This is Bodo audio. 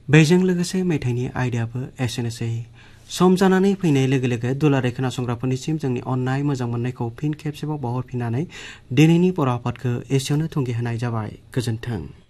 बेजों लोगोसे मेथाइनि आयदायाबो एसेनोसै। सम जानानै फैनाय लोगो लोगो दुलाराय खोनासंग्राफोरनिसिम जोंनि अननाय मोजां मोननायखौ फिन खेबसेबाव बावहरफिननानै दिनैनि बर' आफादखौ एसेयावनो थुंगे होनाय जाबाय। गोजोन्थों।